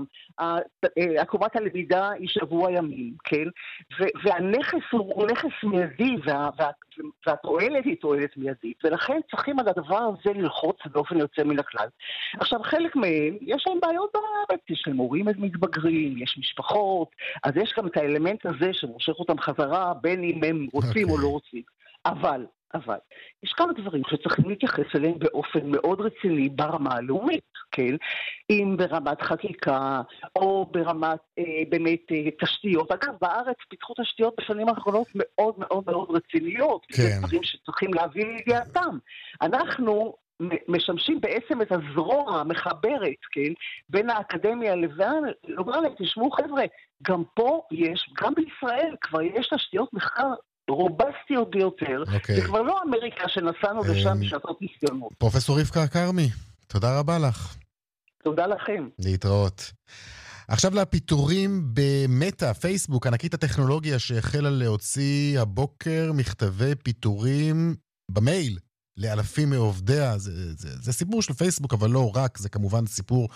עקומת הלמידה היא שבוע ימים, כן, והנכס הוא נכס מיידי, וה, וה, והתועלת היא תועלת מיידית, ולכן צריכים על הדבר הזה ללחוץ באופן יוצא מן הכלל. עכשיו, חלק מהם, יש להם בעיות בארץ, יש להם הורים מתבגרים, יש משפחות, אז יש גם את האלמנט הזה שמושך אותם חזרה, בין אם הם רוצים okay. או לא רוצים. אבל, אבל, יש כמה דברים שצריכים להתייחס אליהם באופן מאוד רציני ברמה הלאומית, כן? אם ברמת חקיקה, או ברמת אה, באמת אה, תשתיות. אגב, בארץ פיתחו תשתיות בשנים האחרונות מאוד מאוד מאוד רציניות. כן. זה דברים שצריכים להביא לידיעתם. אנחנו משמשים בעצם את הזרוע המחברת, כן, בין האקדמיה לבין, לומר להם, תשמעו חבר'ה, גם פה יש, גם בישראל כבר יש תשתיות מחקר רובסטיות ביותר, זה כבר לא אמריקה שנסענו לשם בשעתות ניסיונות. פרופסור רבקה כרמי, תודה רבה לך. תודה לכם. להתראות. עכשיו לפיטורים במטה, פייסבוק, ענקית הטכנולוגיה שהחלה להוציא הבוקר מכתבי פיטורים במייל. לאלפים מעובדיה, זה, זה, זה סיפור של פייסבוק, אבל לא רק, זה כמובן סיפור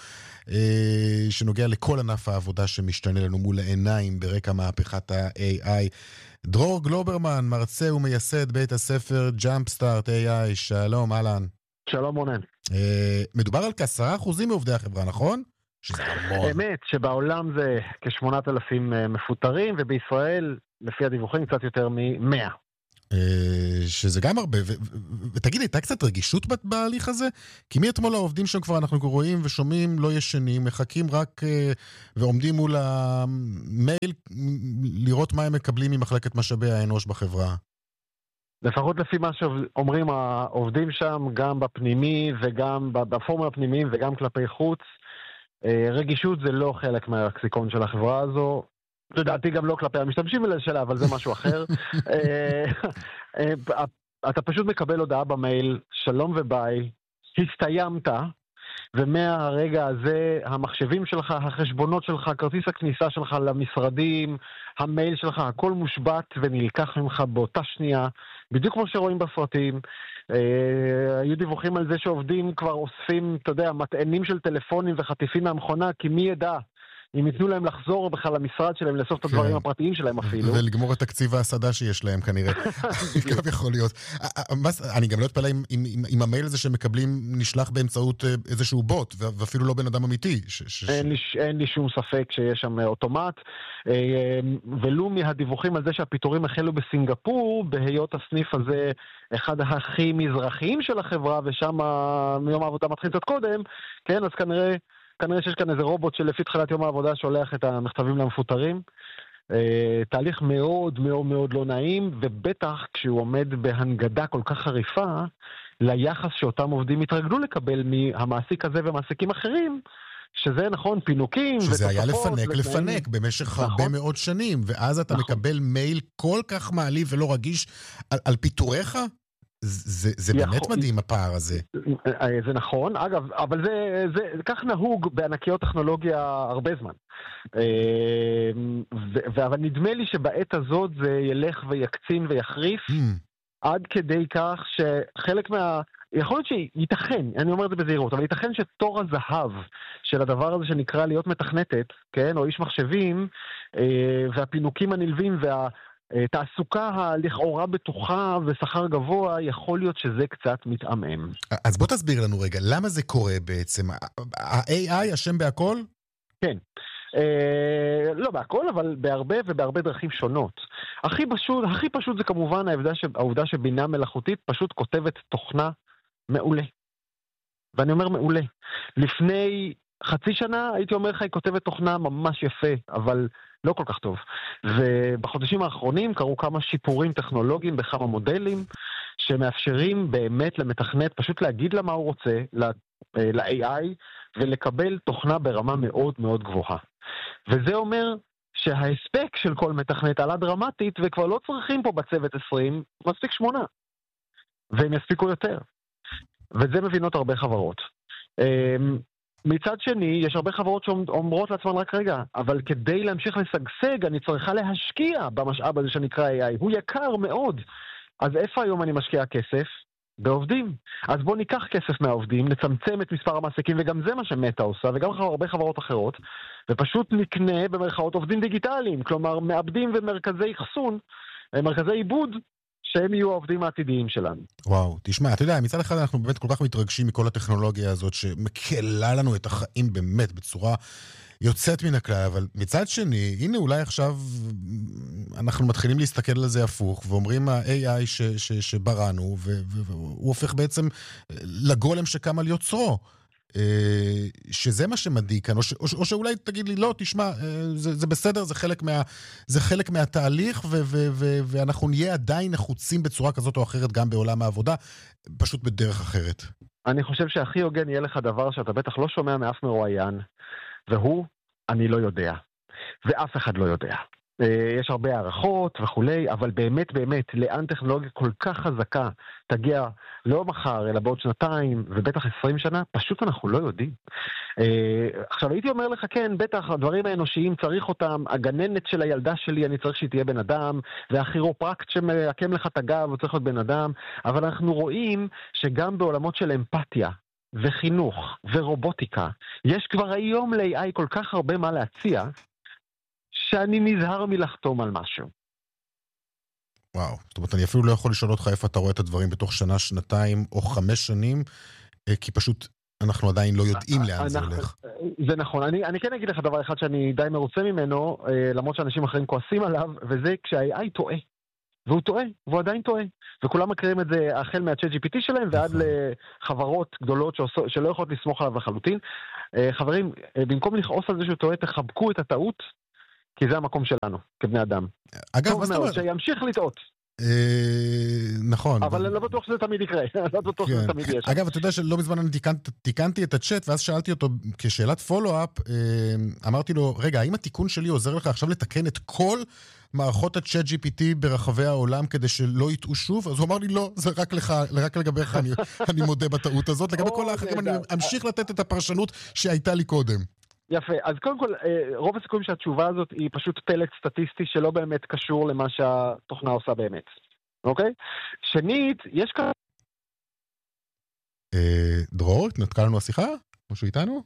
אה, שנוגע לכל ענף העבודה שמשתנה לנו מול העיניים ברקע מהפכת ה-איי איי. דרור גלוברמן, מרצה ומייסד בית הספר Jumpstart איי איי, שלום, אהלן. שלום רונן. אה, מדובר על כעשרה אחוזים מעובדי החברה, נכון? שזה המון. אמת, שבעולם זה כשמונת אלפים מפוטרים, ובישראל, לפי הדיווחים, קצת יותר מ-מאה. שזה גם הרבה, ותגיד, הייתה קצת רגישות בהליך הזה? כי מאתמול העובדים שם כבר אנחנו רואים ושומעים לא ישנים, מחכים רק ועומדים מול המייל לראות מה הם מקבלים ממחלקת משאבי האנוש בחברה. לפחות לפי מה שאומרים העובדים שם, גם בפנימי וגם בפורמים הפנימיים וגם כלפי חוץ, רגישות זה לא חלק מהלקסיקון של החברה הזו, לדעתי גם לא כלפי המשתמשים שלה, אבל זה משהו אחר. אתה פשוט מקבל הודעה במייל, שלום וביי, הסתיימת, ומהרגע הזה המחשבים שלך, החשבונות שלך, כרטיס הכניסה שלך למשרדים, המייל שלך, הכל מושבת ונלקח ממך באותה שנייה, בדיוק כמו שרואים בסרטים. היו דיווחים על זה שעובדים כבר אוספים, אתה יודע, מטענים של טלפונים וחטיפים מהמכונה, כי מי ידע אם ייתנו להם לחזור בכלל למשרד שלהם, לאסוף את הדברים הפרטיים שלהם אפילו. ולגמור את תקציב ההסדה שיש להם כנראה. גם יכול להיות. אני גם לא אתפלא אם המייל הזה שמקבלים נשלח באמצעות איזשהו בוט, ואפילו לא בן אדם אמיתי. אין לי שום ספק שיש שם אוטומט, ולו מהדיווחים על זה שהפיטורים החלו בסינגפור, בהיות הסניף הזה אחד הכי מזרחיים של החברה, ושם מיום העבודה מתחיל קצת קודם, כן, אז כנראה כנראה שיש כאן איזה רובוט שלפי תחילת יום העבודה שולח את המכתבים למפוטרים. תהליך מאוד מאוד מאוד לא נעים, ובטח כשהוא עומד בהנגדה כל כך חריפה, ליחס שאותם עובדים התרגלו לקבל מהמעסיק הזה ומעסיקים אחרים, שזה נכון, פינוקים שזה היה לפנק לפנק במשך הרבה מאוד שנים, ואז אתה מקבל מייל כל כך מעליב ולא רגיש על פיטוריך? זה, זה באמת מדהים הפער הזה. זה נכון, אגב, אבל זה, זה, כך נהוג בענקיות טכנולוגיה הרבה זמן. אבל נדמה לי שבעת הזאת זה ילך ויקצין ויחריף, עד כדי כך שחלק מה... יכול להיות שייתכן, אני אומר את זה בזהירות, אבל ייתכן שתור הזהב של הדבר הזה שנקרא להיות מתכנתת, כן, או איש מחשבים, והפינוקים הנלווים וה... תעסוקה הלכאורה בטוחה ושכר גבוה, יכול להיות שזה קצת מתעמם. אז בוא תסביר לנו רגע, למה זה קורה בעצם? ה-איי איי אשם בהכל? כן. אה, לא בהכל, אבל בהרבה ובהרבה דרכים שונות. הכי פשוט, הכי פשוט זה כמובן העובדה, ש... העובדה שבינה מלאכותית פשוט כותבת תוכנה מעולה. ואני אומר מעולה. לפני חצי שנה הייתי אומר לך, היא כותבת תוכנה ממש יפה, אבל לא כל כך טוב. ובחודשים האחרונים קרו כמה שיפורים טכנולוגיים בכמה מודלים, שמאפשרים באמת למתכנת פשוט להגיד לה מה הוא רוצה, ל-איי איי, ולקבל תוכנה ברמה מאוד מאוד גבוהה. וזה אומר שההספק של כל מתכנת עלה דרמטית, וכבר לא צריכים פה בצוות עשרים, מספיק שמונה. והם יספיקו יותר. וזה מבינות הרבה חברות. מצד שני, יש הרבה חברות שאומרות לעצמן רק רגע, אבל כדי להמשיך לשגשג, אני צריכה להשקיע במשאב הזה שנקרא איי איי. הוא יקר מאוד. אז איפה היום אני משקיע כסף? בעובדים. אז בוא ניקח כסף מהעובדים, נצמצם את מספר המעסיקים, וגם זה מה שמטה עושה, וגם הרבה חברות אחרות, ופשוט נקנה במרכאות עובדים דיגיטליים, כלומר מעבדים ומרכזי חסון, מרכזי עיבוד, שהם יהיו העובדים העתידיים שלנו. וואו, תשמע, אתה יודע, מצד אחד אנחנו באמת כל כך מתרגשים מכל הטכנולוגיה הזאת, שמקלה לנו את החיים באמת בצורה יוצאת מן הכלל, אבל מצד שני, הנה אולי עכשיו אנחנו מתחילים להסתכל על זה הפוך, ואומרים ה-איי איי ש- ש- שבראנו, והוא הופך בעצם לגולם שקם על יוצרו. שזה מה שמדאיג כאן, או, ש, או, או שאולי תגיד לי, לא, תשמע, זה, זה בסדר, זה חלק, מה, זה חלק מהתהליך, ו, ו, ו, ואנחנו נהיה עדיין נחוצים בצורה כזאת או אחרת, גם בעולם העבודה, פשוט בדרך אחרת. אני חושב שהכי הוגן יהיה לך דבר שאתה בטח לא שומע מאף מרואיין, והוא, אני לא יודע. ואף אחד לא יודע. יש הרבה הערכות וכולי, אבל באמת באמת, לאן טכנולוגיה כל כך חזקה תגיע לא מחר, אלא בעוד שנתיים, ובטח עשרים שנה, פשוט אנחנו לא יודעים. עכשיו, הייתי אומר לך, כן, בטח, הדברים האנושיים צריך אותם, הגננת של הילדה שלי, אני צריך שהיא תהיה בן אדם, והכירופרקט שמעקם לך את הגב, הוא צריך להיות בן אדם, אבל אנחנו רואים שגם בעולמות של אמפתיה, וחינוך, ורובוטיקה, יש כבר היום ל-איי איי כל כך הרבה מה להציע, שאני נזהר מלחתום על משהו. וואו, זאת אומרת, אני אפילו לא יכול לשאול אותך איפה אתה רואה את הדברים בתוך שנה, שנתיים או חמש שנים, כי פשוט אנחנו עדיין לא יודעים לאן זה הולך. זה נכון. אני, אני כן אגיד לך דבר אחד שאני די מרוצה ממנו, למרות שאנשים אחרים כועסים עליו, וזה כשה-איי איי טועה. והוא טועה, והוא עדיין טועה. וכולם מכירים את זה החל מה-צ'אט ג'י פי טי שלהם, ועד לחברות גדולות שלא יכולות לסמוך עליו לחלוטין. חברים, במקום לכעוס על זה שהוא טועה, תחבקו את הטעות, כי זה המקום שלנו, כבני אדם. אגב, מה זאת אומרת? שימשיך לטעות. נכון. אבל אני לא בטוח שזה תמיד יקרה, לא בטוח שזה תמיד יש. אגב, אתה יודע שלא מזמן אני תיקנתי את הצ'אט, ואז שאלתי אותו כשאלת פולו-אפ, אמרתי לו, רגע, האם התיקון שלי עוזר לך עכשיו לתקן את כל מערכות ה-צ'אט ג'י פי טי ברחבי העולם כדי שלא יטעו שוב? אז הוא אמר לי, לא, זה רק לך, רק לגביך, אני מודה בטעות הזאת. לגבי כל האחרים, אני אמשיך לתת את הפרשנות שהייתה לי קודם. יפה, אז קודם כל, רוב הסיכויים שהתשובה הזאת היא פשוט פלט סטטיסטי שלא באמת קשור למה שהתוכנה עושה באמת. אוקיי? שנית, יש כאן... דרור, התנתקה לנו השיחה? משהו איתנו?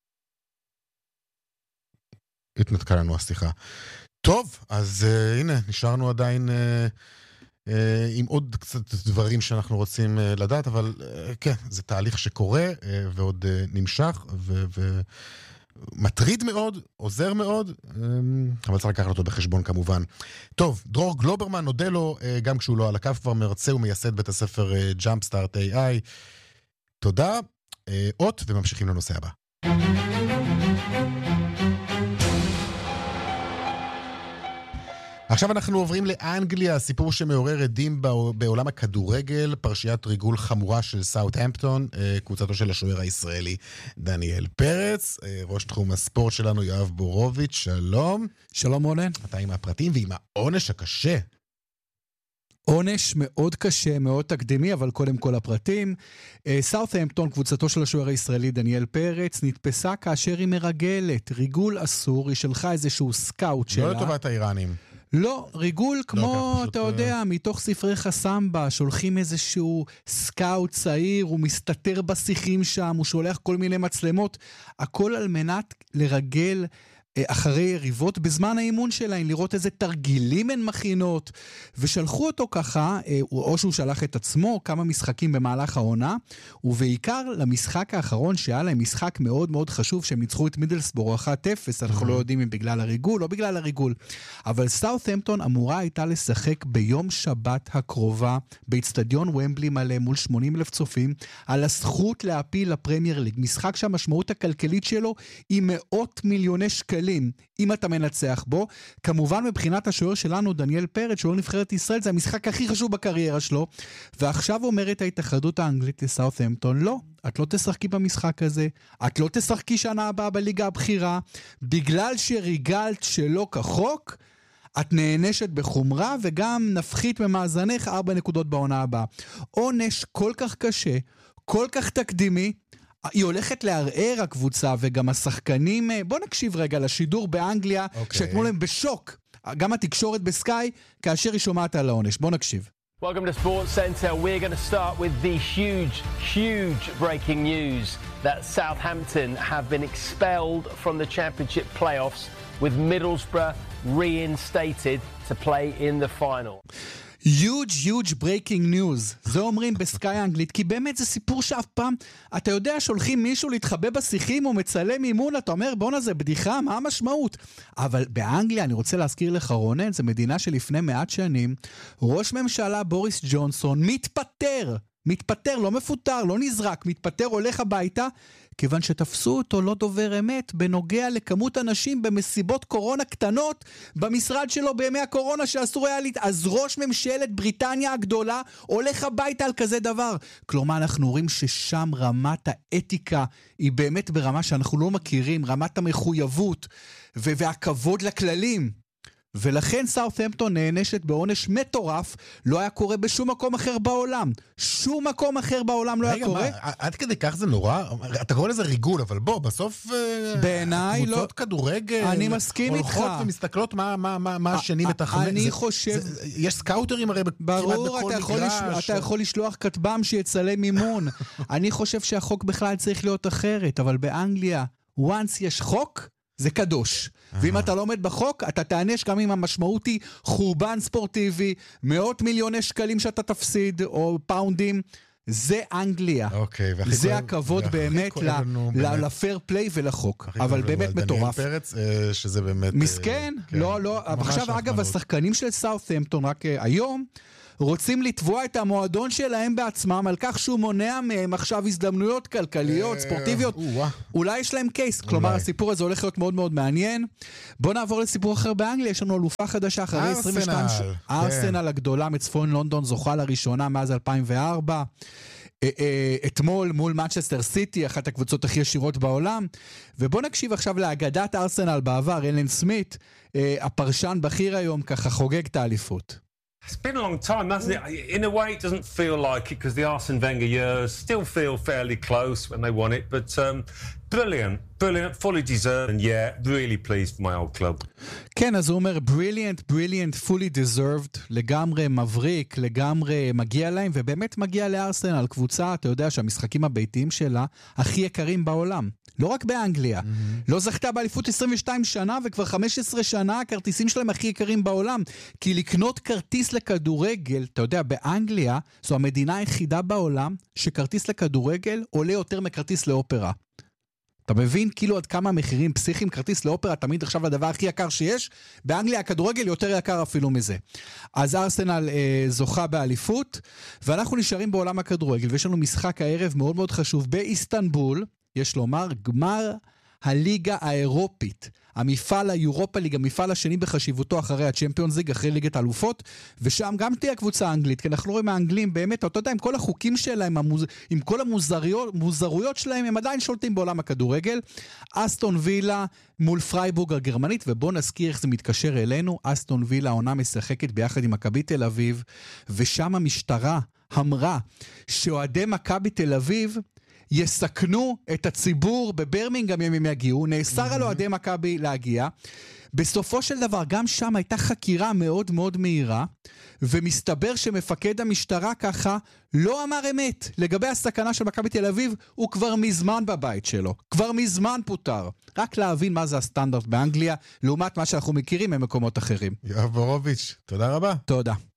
התנתקה לנו השיחה. טוב, אז הנה, נשארנו עדיין עם עוד קצת דברים שאנחנו רוצים לדעת, אבל כן, זה תהליך שקורה ועוד נמשך ו... מטריד מאוד, עוזר מאוד, אבל צריך לקחת אותו בחשבון כמובן. טוב, דרור גלוברמן, נודה לו, גם כשהוא לא על הקו כבר מרצה ומייסד בית הספר Jumpstart איי איי. תודה, אות וממשיכים לנושא הבא. עכשיו אנחנו עוברים לאנגליה, סיפור שמעורר עדים בעולם הכדורגל, פרשיית ריגול חמורה של סאות'המפטון, קבוצתו של השוער הישראלי דניאל פרץ, ראש תחום הספורט שלנו יואב בורוביץ', שלום. שלום רונן. אתה עם הפרטים ועם העונש הקשה. עונש מאוד קשה, מאוד תקדימי, אבל קודם כל הפרטים. סאות'המפטון, קבוצתו של השוער הישראלי דניאל פרץ, נתפסה כאשר היא מרגלת. ריגול אסור, היא שלחה איזשהו סקאוט שלה. לא לטובת האיראנים. לא, ריגול כמו, אתה יודע, מתוך ספרי חסמבה, שולחים איזשהו סקאוט צעיר, הוא מסתתר בשיחים שם, הוא שולח כל מיני מצלמות, הכל על מנת לרגל אחרי יריבות בזמן האימון שלהם, לראות איזה תרגילים הן מכינות, ושלחו אותו ככה, או שהוא שלח את עצמו כמה משחקים במהלך העונה, ובעיקר למשחק האחרון שהיה להם משחק מאוד מאוד חשוב, שהם ניצחו את מידלסבורו אחת אפס, אנחנו לא יודעים אם בגלל הריגול או בגלל הריגול, אבל סאות'המפטון אמורה הייתה לשחק ביום שבת הקרובה, באצטדיון ומבלי מלא מול שמונים אלף צופים, על הזכות להפיל לפרמייר ליג, משחק שהמשמעות הכלכלית שלו היא מאות מיליוני שקלים, אם אתה מנצח בו. כמובן מבחינת השוער שלנו דניאל פרץ, שוער נבחרת ישראל, זה המשחק הכי חשוב בקריירה שלו, ועכשיו אומרת ההתאחדות האנגלית לסאות'המפטון, לא, את לא תשחקי במשחק הזה, את לא תשחקי שנה הבאה בליגה הבכירה, בגלל שריגלת שלא כחוק, את נענשת בחומרה, וגם נפחית במאזנך ארבע נקודות בעונה הבאה. עונש כל כך קשה, כל כך תקדימי, היא הולכת לערער הקבוצה, וגם השחקנים, בוא נקשיב רגע לשידור באנגליה, okay. שאתמול הם בשוק, גם התקשורת בסקאי, כאשר היא שומעת על העונש. בוא נקשיב. Welcome to Sports Centre. We're going to start with the huge, huge breaking news that Southampton have been expelled from the Championship playoffs, with Middlesbrough reinstated to play in the final. huge, huge breaking news. זה אומרים בסקאי האנגלית, כי באמת זה סיפור שאף פעם, אתה יודע, שולחים מישהו להתחבא בשיחים או מצלם אימון, אתה אומר, בוא נזה, בדיחה, מה המשמעות? אבל באנגליה, אני רוצה להזכיר לך, רונן, זו מדינה שלפני מעט שנים, ראש ממשלה בוריס ג'ונסון מתפטר, מתפטר, לא מפוטר, לא נזרק, מתפטר, הולך הביתה, כיוון שתפסו אותו לא דובר אמת בנוגע לכמות אנשים במסיבות קורונה קטנות במשרד שלו בימי הקורונה שאסור היה להת... אז ראש ממשלת בריטניה הגדולה הולך הביתה על כזה דבר. כלומר, אנחנו רואים ששם רמת האתיקה היא באמת ברמה שאנחנו לא מכירים, רמת המחויבות ו- והכבוד לכללים. ולכן סאות'המפטון נענשת בעונש מטורף, לא היה קורה בשום מקום אחר בעולם. שום מקום אחר בעולם לא היה קורה. עד כדי כך זה נורא, אתה קורא לזה ריגול, אבל בוא, בסוף בעיניי לא. קבוצות כדורגל, אני מסכים איתך. הולכות ומסתכלות מה השני מתחמם. אני חושב... יש סקאוטרים הרי כמעט בכל מגרש. אתה יכול לשלוח כתבם שיצלם מימון. אני חושב שהחוק בכלל צריך להיות אחרת, אבל באנגליה, once יש חוק, זה קדוש. ואם אתה לא עומד בחוק, אתה תענש גם אם המשמעות היא חורבן ספורטיבי, מאות מיליוני שקלים שאתה תפסיד, או פאונדים, זה אנגליה. אוקיי, זה כואב, הכבוד באמת לפייר פליי ולחוק. אבל באמת מטורף. דניאל פרץ, שזה באמת... מסכן, כן, לא, לא. עכשיו, אגב, השחקנים של סאות'המפטון, רק היום, רוצים לתבוע את המועדון שלהם בעצמם על כך שהוא מונע מהם עכשיו הזדמנויות כלכליות, ספורטיביות. אולי יש להם קייס, כלומר הסיפור הזה הולך להיות מאוד מאוד מעניין. בוא נעבור לסיפור אחר באנגליה, יש לנו אלופה חדשה אחרי עשרים ושתיים שנה. ארסנל הגדולה מצפון לונדון זוכה לראשונה מאז אלפיים וארבע. אתמול מול מנצ'סטר סיטי, אחת הקבוצות הכי ישירות בעולם. ובוא נקשיב עכשיו לאגדת ארסנל בעבר, אלן סמית, הפרשן בכיר היום, ככה חוגג את האליפות. It's been a long time, hasn't it? In a way, it doesn't feel like it because the Arsene Wenger years still feel fairly close when they won it. But um, brilliant, brilliant, fully deserved. And yeah, really pleased for my old club. כן, אז הוא אומר, brilliant, brilliant, fully deserved, לגמרי מבריק, לגמרי מגיע להם, ובאמת מגיע לארסנל, קבוצה, אתה יודע שהמשחקים הביתיים שלה הכי יקרים בעולם. לא רק באנגליה. Mm-hmm. לא זכתה באליפות עשרים ושתיים שנה, וכבר חמש עשרה שנה הכרטיסים שלהם הכי יקרים בעולם. כי לקנות כרטיס לכדורגל, אתה יודע, באנגליה, זו המדינה היחידה בעולם, שכרטיס לכדורגל עולה יותר מכרטיס לאופרה. אתה מבין כאילו עד כמה מחירים פסיכיים, כרטיס לאופרה תמיד עכשיו הדבר הכי יקר שיש, באנגליה הכדורגל יותר יקר אפילו מזה. אז ארסנל אה, זוכה באליפות, ואנחנו נשארים בעולם הכדורגל, ויש לנו משחק הערב מאוד מאוד חשוב באיסטנבול, יש לומר, גמר הליגה האירופית. המפעל היורופה ליג, המפעל השני בחשיבותו אחרי הצ'מפיונס ליג, אחרי ליגת האלופות, ושם גם תהיה קבוצה אנגלית, כי אנחנו רואים האנגלים באמת, אתה יודע, עם כל החוקים שלהם, המוז... עם כל המוזרויות שלהם, הם עדיין שולטים בעולם הכדורגל. אסטון וילה מול פרייבורג הגרמנית, ובוא נזכיר איך זה מתקשר אלינו, אסטון וילה העונה משחקת ביחד עם מכבי תל אביב, ושם המשטרה אמרה שאוהדי מכבי תל אביב יסכנו את הציבור בברמינגהאם אם הם יגיעו, נאסר על אוהדי מכבי להגיע. בסופו של דבר גם שם הייתה חקירה מאוד מאוד מהירה, ומסתבר שמפקד המשטרה ככה לא אמר אמת לגבי הסכנה של מכבי תל אביב, הוא כבר מזמן בבית שלו, כבר מזמן פוטר. רק להבין מה זה הסטנדרט באנגליה לעומת מה שאנחנו מכירים ממקומות אחרים. יואב בורוביץ', תודה רבה. תודה.